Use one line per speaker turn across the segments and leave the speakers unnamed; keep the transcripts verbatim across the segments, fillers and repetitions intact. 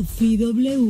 Sofi W.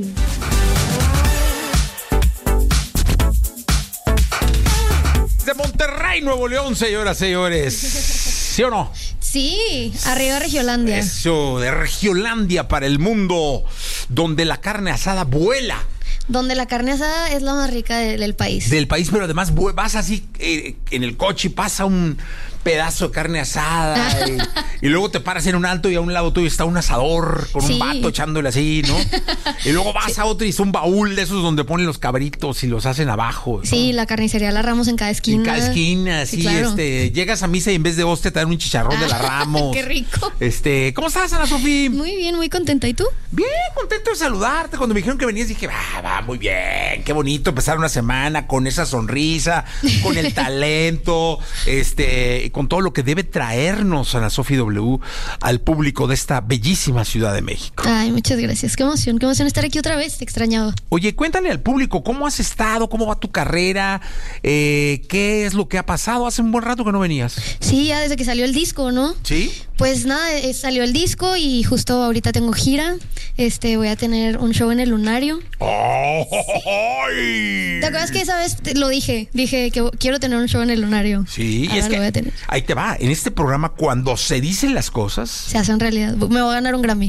De Monterrey, Nuevo León, señoras, señores. ¿Sí o no?
Sí, arriba Regiolandia.
Eso, de Regiolandia para el mundo, donde la carne asada vuela.
Donde la carne asada es la más rica de, del país.
Del país, pero además vas así eh, en el coche y pasa un pedazo de carne asada y, y luego te paras en un alto y a un lado tuyo está un asador con sí. un vato echándole así, ¿no? Y luego vas sí. a otro y es un baúl de esos donde ponen los cabritos y los hacen abajo, ¿no?
Sí, la carnicería La Ramos en cada esquina.
En cada esquina, sí, sí claro. este, llegas a misa y en vez de hostia te dan un chicharrón ah, de La Ramos.
¡Qué rico!
Este, ¿cómo estás, Ana Sofía?
Muy bien, muy contenta. ¿Y tú?
Bien, contento de saludarte. Cuando me dijeron que venías dije, va, va, muy bien, qué bonito empezar una semana con esa sonrisa, con el talento, este, con todo lo que debe traernos Ana Sofía W al público de esta bellísima Ciudad de México.
Ay, muchas gracias. Qué emoción, qué emoción estar aquí otra vez. Te extrañaba.
Oye, cuéntale al público cómo has estado, cómo va tu carrera, eh, qué es lo que ha pasado. Hace un buen rato que no venías.
Sí, ya desde que salió el disco, ¿no?
Sí.
Pues nada, eh, salió el disco y justo ahorita tengo gira. Este, voy a tener un show en el Lunario.
¡Oh!
Sí. ¿Te acuerdas que esa vez te lo dije? Dije que quiero tener un show en el Lunario.
Sí, y es que
voy a tener.
Ahí te va. En este programa, cuando se dicen las cosas,
se hacen realidad. Me voy a ganar un Grammy.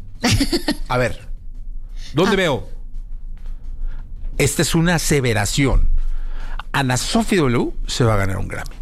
A ver, ¿dónde ah. veo? Esta es una aseveración. Ana Sofía W se va a ganar un Grammy.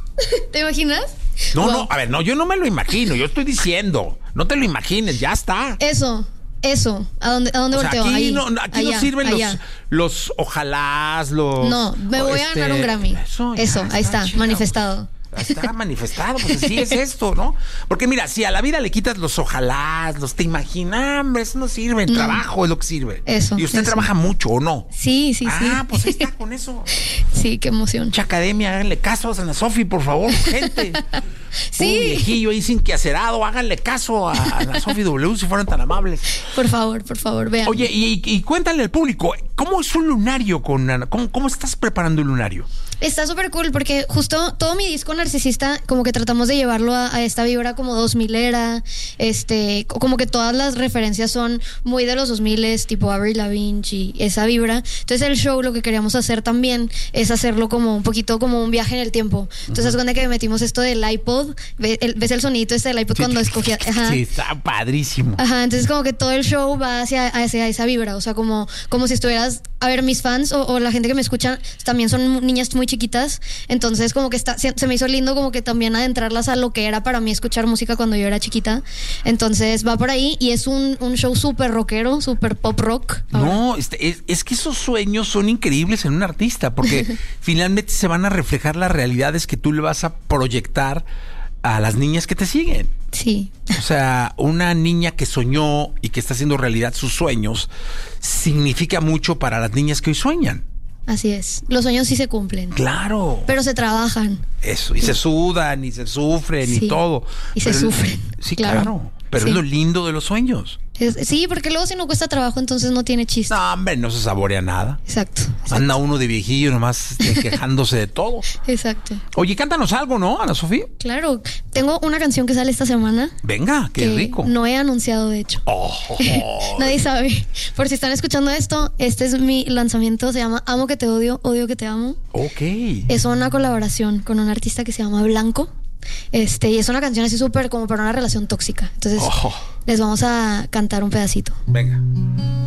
¿Te imaginas?
No, wow. no, a ver, no, yo no me lo imagino, yo estoy diciendo, no te lo imagines, ya está.
Eso, eso, ¿a dónde, a dónde
o sea,
volteo?
Aquí,
Ahí,
no, aquí
allá,
no sirven
allá.
los, los ojalás, los...
No, me voy este, a ganar un Grammy. Eso, eso ahí está, está manifestado.
Está manifestado, pues así es esto, ¿no? Porque mira, si a la vida le quitas los ojalás, los te imaginas, hombre, eso no sirve, el no. trabajo es lo que sirve.
Eso.
Y usted
eso.
trabaja mucho, ¿o no?
Sí, sí,
ah,
sí.
Ah, pues ahí está con eso.
Sí, qué emoción.
Mucha academia, háganle caso a Ana Sofía, por favor, gente.
Sí.
Un viejillo ahí sin quehacerado, háganle caso a Ana Sofía W si fueran tan amables.
Por favor, por favor, vean.
Oye, y, y cuéntale al público, ¿cómo es un lunario con Ana? ¿Cómo, cómo estás preparando un lunario?
Está súper cool porque justo todo mi disco Narcisista como que tratamos de llevarlo a, a esta vibra como dos milera, este, como que todas las referencias son muy de los dos miles, tipo Avril Lavigne y esa vibra. Entonces el show lo que queríamos hacer también es hacerlo como un poquito como un viaje en el tiempo. Entonces uh-huh. cuando que metimos esto del iPod, ves el, ves el sonidito este del iPod sí, cuando escogía, ajá.
Sí, está padrísimo.
Ajá, entonces como que todo el show va hacia, hacia esa vibra, o sea, como, como si estuvieras, a ver, mis fans o, o la gente que me escucha también son niñas muy chiquitas, entonces como que está, se, se me hizo lindo como que también adentrarlas a lo que era para mí escuchar música cuando yo era chiquita. Entonces va por ahí y es un, un show súper rockero, súper pop rock.
No, este, es, es que esos sueños son increíbles en un artista, porque finalmente se van a reflejar las realidades que tú le vas a proyectar a las niñas que te siguen.
Sí.
O sea, una niña que soñó y que está haciendo realidad sus sueños significa mucho para las niñas que hoy sueñan.
Así es. Los sueños sí se cumplen.
Claro.
Pero se trabajan.
Eso. Y se sudan, y se sufren,
sí.
y todo.
Y se
Pero,
sufren.
Sí, claro. claro. Pero sí. es lo lindo de los sueños.
Es, sí, porque luego si no cuesta trabajo, entonces no tiene chiste.
No, hombre, no se saborea nada.
Exacto. exacto.
Anda uno de viejillo nomás quejándose de todo.
Exacto.
Oye, cántanos algo, ¿no, Ana Sofía?
Claro. Tengo una canción que sale esta semana.
Venga, qué
que
rico.
No he anunciado, de hecho.
Oh, oh, oh.
Nadie sabe. Por si están escuchando esto, este es mi lanzamiento. Se llama Amo que te odio, odio que te amo.
Ok.
Es una colaboración con un artista que se llama Blanco. Este, y es una canción así súper como para una relación tóxica. Entonces, oh. les vamos a cantar un pedacito.
Venga.